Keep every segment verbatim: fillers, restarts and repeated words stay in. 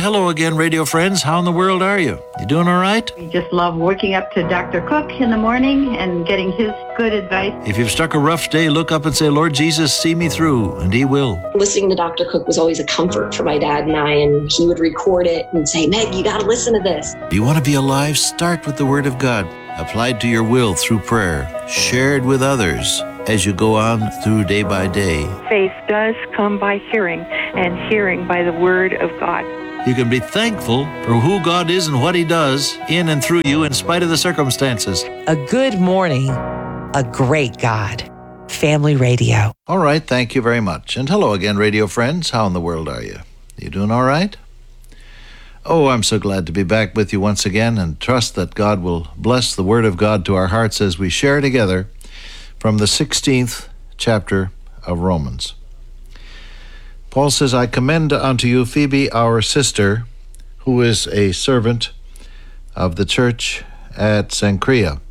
hello again, radio friends. How in the world are you? You doing all right? We just love waking up to Doctor Cook in the morning and getting his good advice. If you've struck a rough day, look up and say, Lord Jesus, see me through, and he will. Listening to Doctor Cook was always a comfort for my dad and I, and he would record it and say, Meg, you got to listen to this. Do you want to be alive? Start with the Word of God, applied to your will through prayer, shared with others as you go on through day by day. Faith does come by hearing, and hearing by the Word of God. You can be thankful for who God is and what he does in and through you in spite of the circumstances. A good morning, a great God. Family Radio. All right, thank you very much. And hello again, radio friends. How in the world are you? You doing all right? Oh, I'm so glad to be back with you once again, and trust that God will bless the Word of God to our hearts as we share together from the sixteenth chapter of Romans. Paul says, I commend unto you Phoebe, our sister, who is a servant of the church at Cenchrea,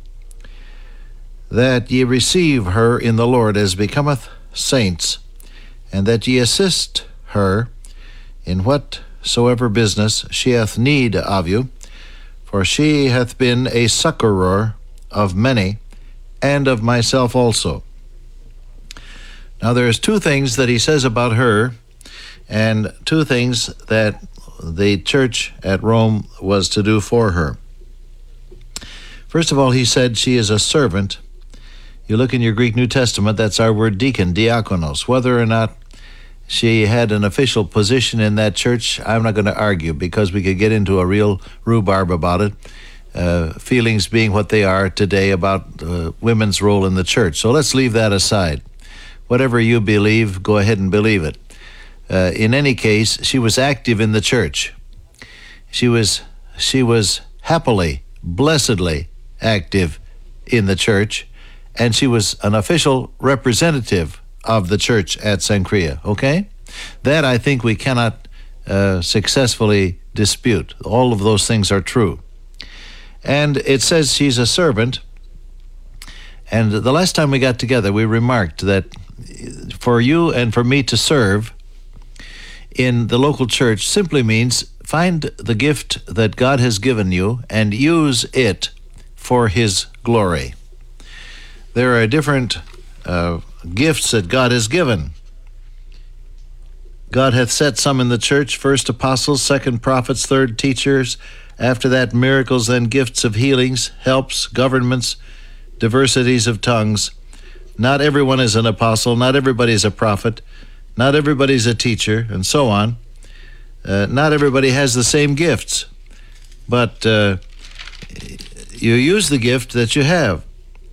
that ye receive her in the Lord as becometh saints, and that ye assist her in whatsoever business she hath need of you, for she hath been a succorer of many, and of myself also. Now there's two things that he says about her, and two things that the church at Rome was to do for her. First of all, he said she is a servant. You look in your Greek New Testament, that's our word deacon, diakonos. Whether or not she had an official position in that church, I'm not going to argue, because we could get into a real rhubarb about it, uh, feelings being what they are today about uh, women's role in the church. So let's leave that aside. Whatever you believe, go ahead and believe it. Uh, in any case, she was active in the church. She was she was happily, blessedly active in the church, and she was an official representative of the church at Cenchrea, okay? That I think we cannot uh, successfully dispute. All of those things are true. And it says she's a servant, and the last time we got together, we remarked that for you and for me to serve in the local church simply means find the gift that God has given you and use it for his glory. There are different uh, gifts that God has given. God hath set some in the church, first apostles, second prophets, third teachers, after that miracles, then gifts of healings, helps, governments, diversities of tongues. Not everyone is an apostle, not everybody is a prophet, not everybody's a teacher, and so on. Uh, not everybody has the same gifts, but uh, you use the gift that you have.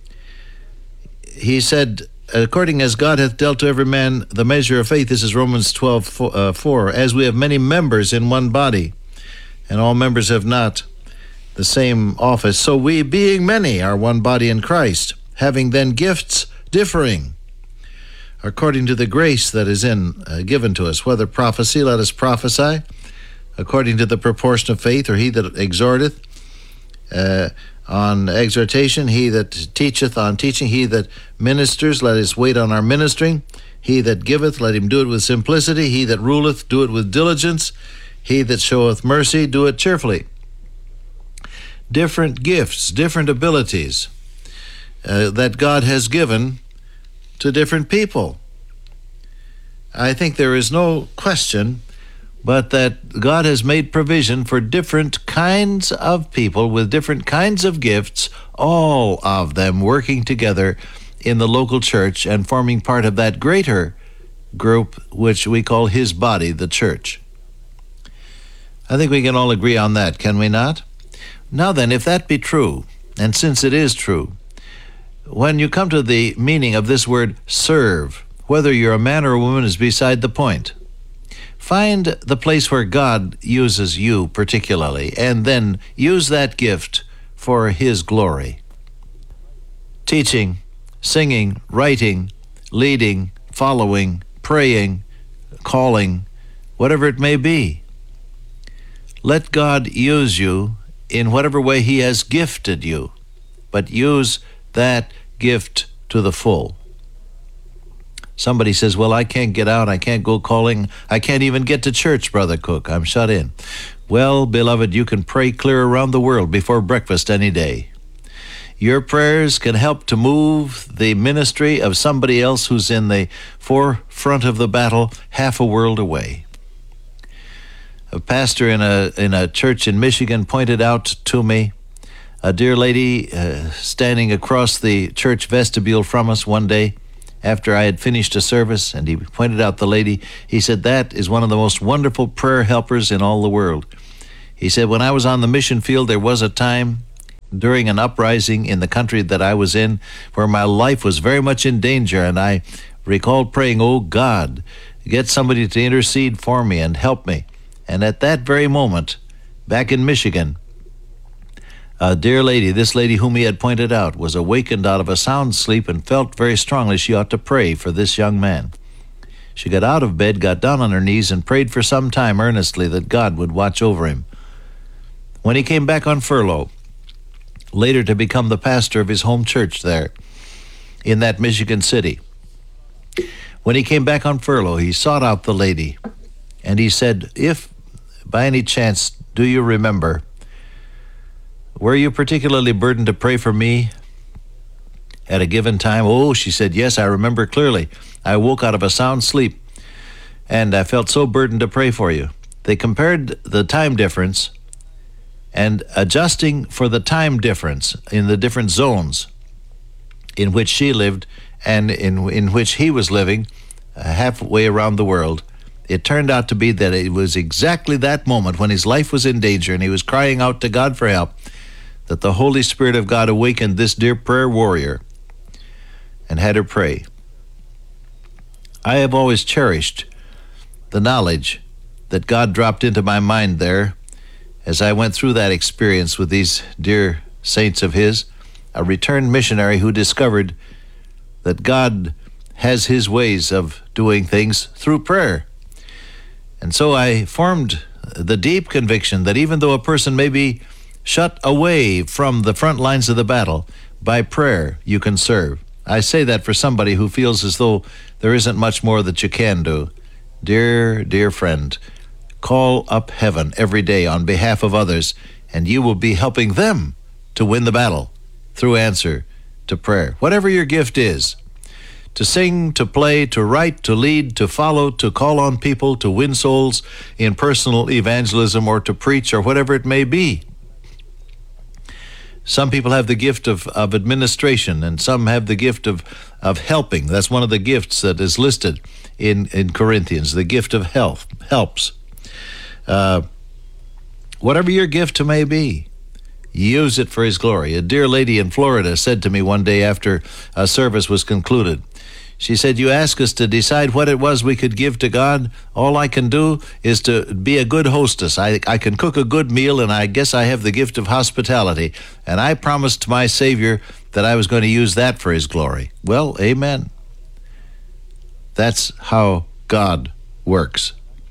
He said, according as God hath dealt to every man the measure of faith, this is Romans twelve four, as we have many members in one body, and all members have not the same office, so we, being many, are one body in Christ, having then gifts differing, according to the grace that is in uh, given to us. Whether prophecy, let us prophesy, according to the proportion of faith, or he that exhorteth uh, on exhortation, he that teacheth on teaching, he that ministers, let us wait on our ministering, he that giveth, let him do it with simplicity, he that ruleth, do it with diligence, he that showeth mercy, do it cheerfully. Different gifts, different abilities uh, that God has given to different people. I think there is no question but that God has made provision for different kinds of people with different kinds of gifts, all of them working together in the local church and forming part of that greater group which we call his body, the church. I think we can all agree on that, can we not? Now then, if that be true, and since it is true, when you come to the meaning of this word serve, whether you're a man or a woman is beside the point. Find the place where God uses you particularly, and then use that gift for his glory. Teaching, singing, writing, leading, following, praying, calling, whatever it may be. Let God use you in whatever way he has gifted you, but use that gift to the full. Somebody says, well, I can't get out. I can't go calling. I can't even get to church, Brother Cook. I'm shut in. Well, beloved, you can pray clear around the world before breakfast any day. Your prayers can help to move the ministry of somebody else who's in the forefront of the battle half a world away. A pastor in a in a church in Michigan pointed out to me a dear lady uh, standing across the church vestibule from us one day after I had finished a service, and he pointed out the lady. He said, that is one of the most wonderful prayer helpers in all the world. He said, when I was on the mission field, there was a time during an uprising in the country that I was in where my life was very much in danger, and I recalled praying, oh God, get somebody to intercede for me and help me. And at that very moment, back in Michigan, a dear lady, this lady whom he had pointed out, was awakened out of a sound sleep and felt very strongly she ought to pray for this young man. She got out of bed, got down on her knees, and prayed for some time earnestly that God would watch over him. When he came back on furlough, later to become the pastor of his home church there in that Michigan city, when he came back on furlough, he sought out the lady, and he said, if by any chance do you remember, were you particularly burdened to pray for me at a given time? Oh, she said, yes, I remember clearly. I woke out of a sound sleep, and I felt so burdened to pray for you. They compared the time difference, and adjusting for the time difference in the different zones in which she lived and in, in which he was living, uh, halfway around the world, it turned out to be that it was exactly that moment when his life was in danger and he was crying out to God for help, that the Holy Spirit of God awakened this dear prayer warrior and had her pray. I have always cherished the knowledge that God dropped into my mind there as I went through that experience with these dear saints of his, a returned missionary who discovered that God has his ways of doing things through prayer. And so I formed the deep conviction that even though a person may be shut away from the front lines of the battle, by prayer you can serve. I say that for somebody who feels as though there isn't much more that you can do. Dear, dear friend, call up heaven every day on behalf of others, and you will be helping them to win the battle through answer to prayer. Whatever your gift is, to sing, to play, to write, to lead, to follow, to call on people, to win souls in personal evangelism, or to preach, or whatever it may be. Some people have the gift of, of administration, and some have the gift of, of helping. That's one of the gifts that is listed in, in Corinthians, the gift of health, helps. Uh, whatever your gift may be, use it for his glory. A dear lady in Florida said to me one day after a service was concluded, she said, you ask us to decide what it was we could give to God. All I can do is to be a good hostess. I, I can cook a good meal, and I guess I have the gift of hospitality. And I promised my Savior that I was going to use that for his glory. Well, amen. That's how God works.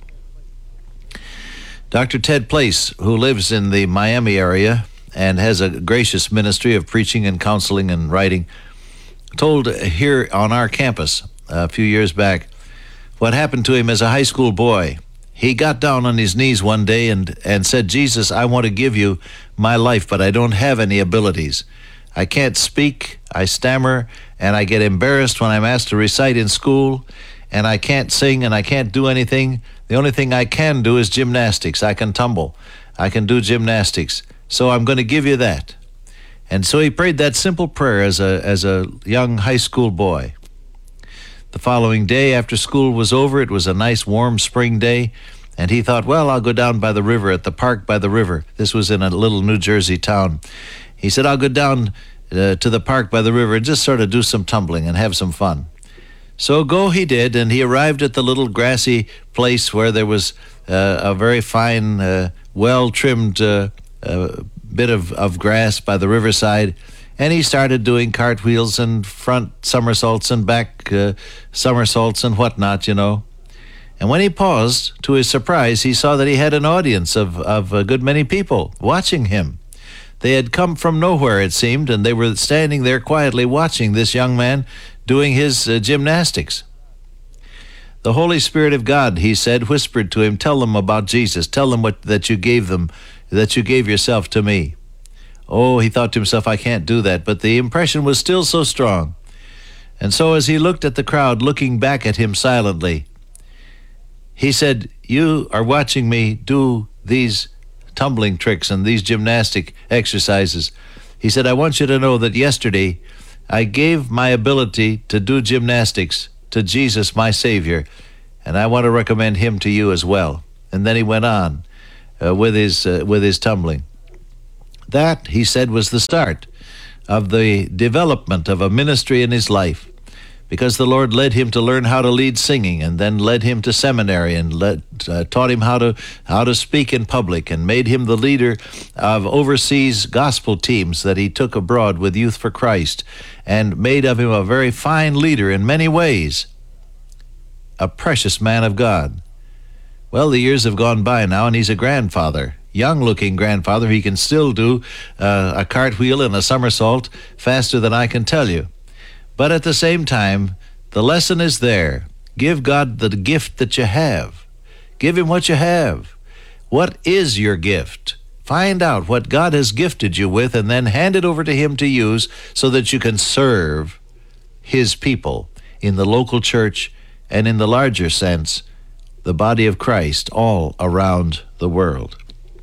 Doctor Ted Place, who lives in the Miami area and has a gracious ministry of preaching and counseling and writing, told here on our campus a few years back what happened to him as a high school boy. He got down on his knees one day and, and said, Jesus, I want to give you my life, but I don't have any abilities. I can't speak, I stammer, and I get embarrassed when I'm asked to recite in school, and I can't sing, and I can't do anything. The only thing I can do is gymnastics. I can tumble. I can do gymnastics. So I'm going to give you that. And so he prayed that simple prayer as a as a young high school boy. The following day after school was over, it was a nice warm spring day, and he thought, well, I'll go down by the river, at the park by the river. This was in a little New Jersey town. He said, I'll go down uh, to the park by the river and just sort of do some tumbling and have some fun. So go he did, and he arrived at the little grassy place where there was uh, a very fine, uh, well-trimmed uh, uh, bit of, of grass by the riverside, and he started doing cartwheels and front somersaults and back uh, somersaults and whatnot, you know. And when he paused, to his surprise, he saw that he had an audience of, of a good many people watching him. They had come from nowhere, it seemed, and they were standing there quietly watching this young man doing his uh, gymnastics. The Holy Spirit of God, he said, whispered to him, tell them about Jesus. Tell them what that you gave them, that you gave yourself to me. Oh, he thought to himself, I can't do that. But the impression was still so strong. And so as he looked at the crowd, looking back at him silently, he said, you are watching me do these tumbling tricks and these gymnastic exercises. He said, I want you to know that yesterday I gave my ability to do gymnastics to Jesus, my Savior, and I want to recommend him to you as well. And then he went on uh, with his uh, with his tumbling. That, he said, was the start of the development of a ministry in his life, because the Lord led him to learn how to lead singing, and then led him to seminary and led, uh, taught him how to how to speak in public, and made him the leader of overseas gospel teams that he took abroad with Youth for Christ, and made of him a very fine leader in many ways, a precious man of God. Well, the years have gone by now, and he's a grandfather, young-looking grandfather. He can still do uh, a cartwheel and a somersault faster than I can tell you. But at the same time, the lesson is there. Give God the gift that you have. Give him what you have. What is your gift? Find out what God has gifted you with, and then hand it over to him to use so that you can serve his people in the local church and, in the larger sense, the body of Christ all around the world.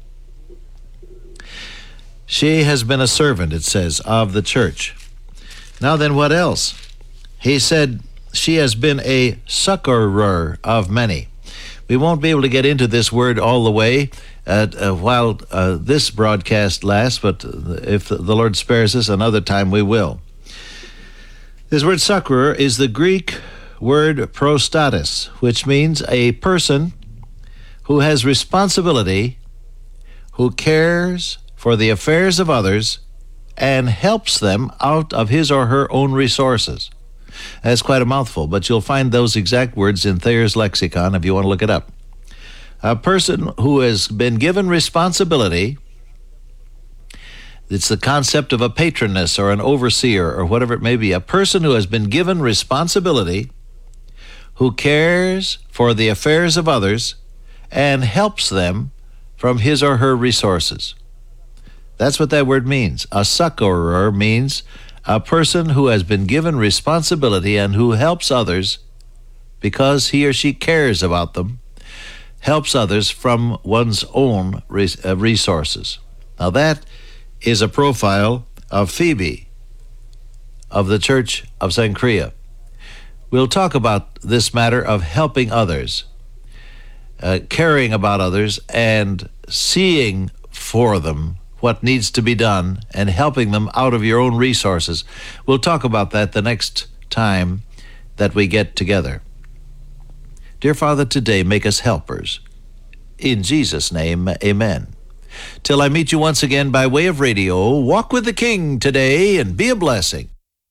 She has been a servant, it says, of the church. Now then, what else? He said she has been a succorer of many. We won't be able to get into this word all the way uh, uh, while uh, this broadcast lasts, but if the Lord spares us, another time we will. This word succorer is the Greek word prostatis, which means a person who has responsibility, who cares for the affairs of others, and helps them out of his or her own resources. That's quite a mouthful, but you'll find those exact words in Thayer's lexicon if you want to look it up. A person who has been given responsibility, it's the concept of a patroness or an overseer or whatever it may be. A person who has been given responsibility, who cares for the affairs of others and helps them from his or her resources. That's what that word means. A succorer means a person who has been given responsibility and who helps others because he or she cares about them, helps others from one's own resources. Now that is a profile of Phoebe of the Church of Cenchrea. We'll talk about this matter of helping others, uh, caring about others, and seeing for them what needs to be done and helping them out of your own resources. We'll talk about that the next time that we get together. Dear Father, today make us helpers. In Jesus' name, amen. Till I meet you once again by way of radio, walk with the King today and be a blessing.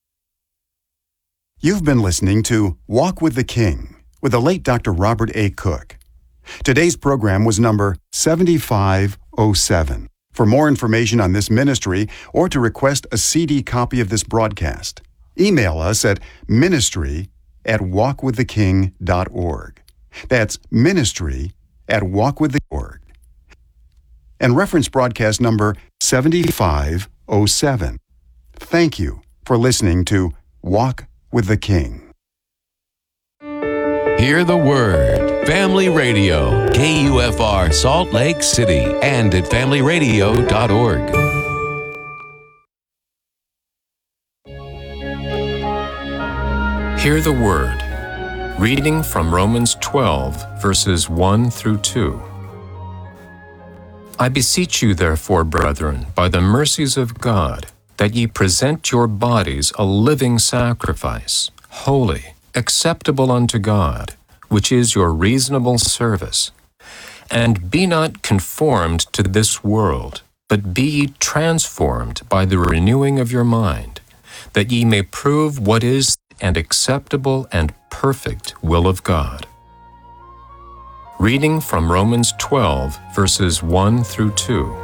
You've been listening to Walk with the King with the late Doctor Robert A. Cook. Today's program was number seventy-five oh seven. For more information on this ministry or to request a C D copy of this broadcast, email us at ministry at walk with the king dot org. That's ministry at walk with the king dot org. And reference broadcast number seventy-five oh seven. Thank you for listening to Walk with the King. Hear the Word. Family Radio. K U F R Salt Lake City and at family radio dot org. Hear the Word. Reading from Romans twelve, verses one through two. I beseech you, therefore, brethren, by the mercies of God, that ye present your bodies a living sacrifice, holy, acceptable unto God, which is your reasonable service. And be not conformed to this world, but be ye transformed by the renewing of your mind, that ye may prove what is an acceptable and perfect will of God. Reading from Romans twelve, verses one through two.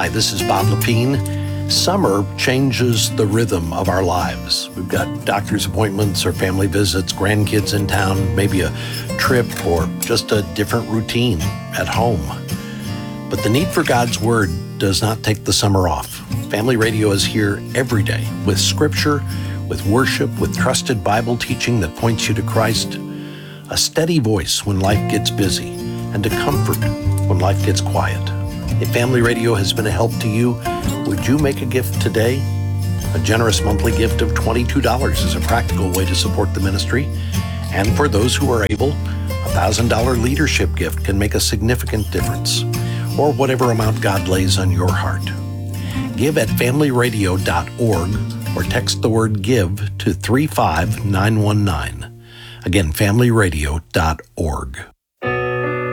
Hi, this is Bob Lepine. Summer changes the rhythm of our lives. We've got doctor's appointments or family visits, grandkids in town, maybe a trip or just a different routine at home. But the need for God's Word does not take the summer off. Family Radio is here every day with scripture, with worship, with trusted Bible teaching that points you to Christ, a steady voice when life gets busy, and a comfort when life gets quiet. If Family Radio has been a help to you, would you make a gift today? A generous monthly gift of twenty-two dollars is a practical way to support the ministry. And for those who are able, a one thousand dollars leadership gift can make a significant difference, or whatever amount God lays on your heart. Give at family radio dot org or text the word GIVE to three five nine one nine. Again, family radio dot org.